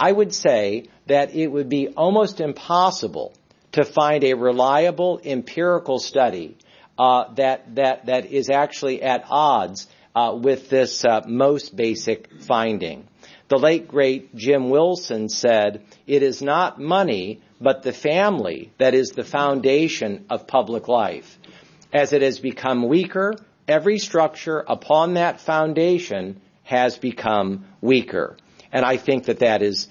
I would say that it would be almost impossible to find a reliable empirical study that is actually at odds with this most basic finding. The late, great Jim Wilson said, "It is not money, but the family that is the foundation of public life. As it has become weaker, every structure upon that foundation has become weaker." And I think that is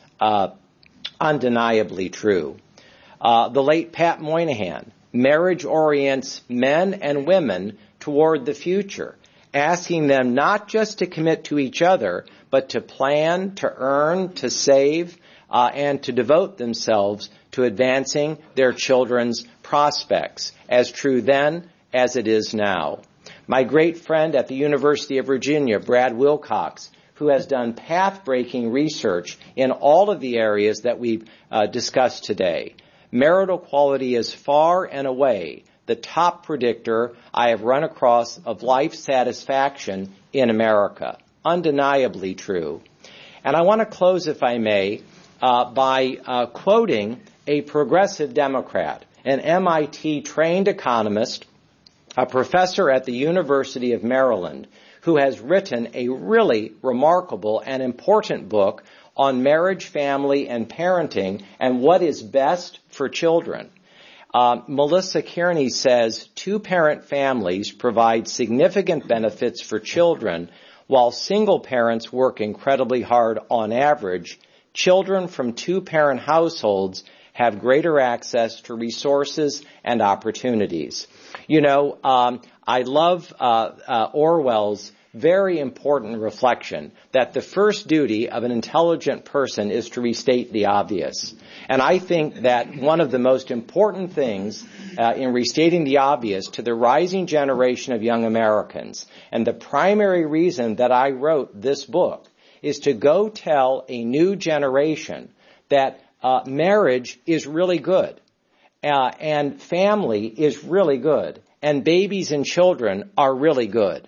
undeniably true. The late Pat Moynihan, "Marriage orients men and women toward the future, asking them not just to commit to each other, but to plan, to earn, to save, and to devote themselves to advancing their children's prospects, as true then as it is now." My great friend at the University of Virginia, Brad Wilcox, who has done path-breaking research in all of the areas that we've discussed today. Marital quality is far and away the top predictor I have run across of life satisfaction in America. Undeniably true. And I want to close, if I may, by quoting a progressive Democrat, an MIT-trained economist, a professor at the University of Maryland, who has written a really remarkable and important book on marriage, family, and parenting and what is best for children. Melissa Kearney says, "Two-parent families provide significant benefits for children, while single parents work incredibly hard on average. Children from two-parent households have greater access to resources and opportunities." You know, I love Orwell's very important reflection that the first duty of an intelligent person is to restate the obvious. And I think that one of the most important things in restating the obvious to the rising generation of young Americans, and the primary reason that I wrote this book, is to go tell a new generation that marriage is really good, and family is really good, and babies and children are really good.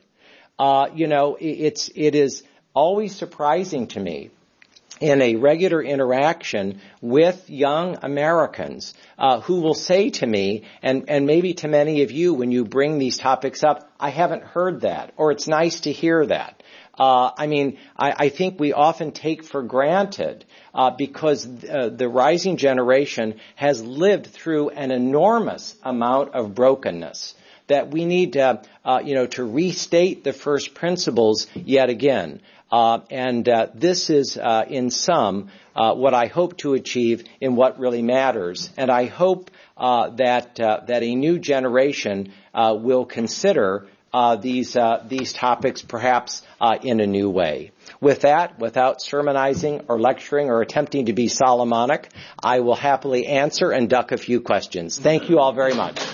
It is always surprising to me in a regular interaction with young Americans who will say to me, and maybe to many of you when you bring these topics up, "I haven't heard that," or "It's nice to hear that." I think we often take for granted because the rising generation has lived through an enormous amount of brokenness, that we need to restate the first principles yet again. This is, in sum, what I hope to achieve in what really matters. And I hope that a new generation will consider these topics perhaps in a new way. With that, without sermonizing or lecturing or attempting to be Solomonic, I will happily answer and duck a few questions. Thank you all very much.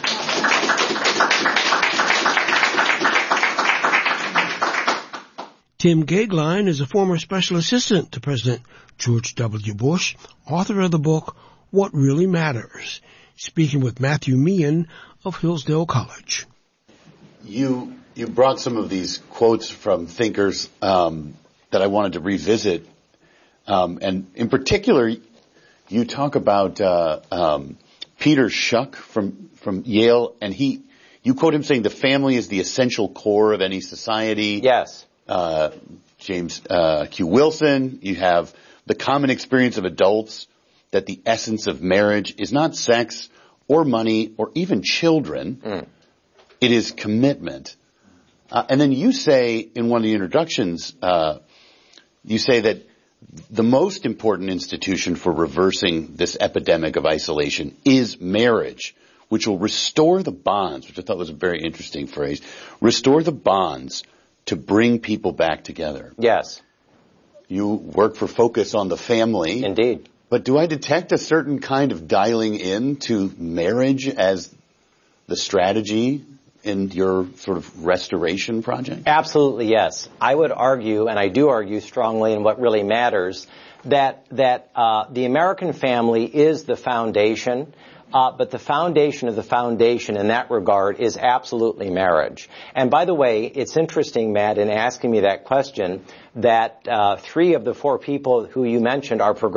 Tim Goeglein is a former special assistant to President George W. Bush, author of the book, What Really Matters, speaking with Matthew Meehan of Hillsdale College. You brought some of these quotes from thinkers that I wanted to revisit. And in particular, you talk about Peter Schuck from Yale, and you quote him saying the family is the essential core of any society. Yes. James Q. Wilson, you have the common experience of adults that the essence of marriage is not sex or money or even children. It is commitment. And then you say in one of the introductions, you say that the most important institution for reversing this epidemic of isolation is marriage, which will restore the bonds, which I thought was a very interesting phrase, restore the bonds to bring people back together. Yes. You work for Focus on the Family. Indeed. But do I detect a certain kind of dialing in to marriage as the strategy in your sort of restoration project? Absolutely, yes. I would argue, and I do argue strongly in What Really Matters, that the American family is the foundation, but the foundation of the foundation in that regard is absolutely marriage. And by the way, it's interesting, Matt, in asking me that question, that 3 of the 4 people who you mentioned are progressive.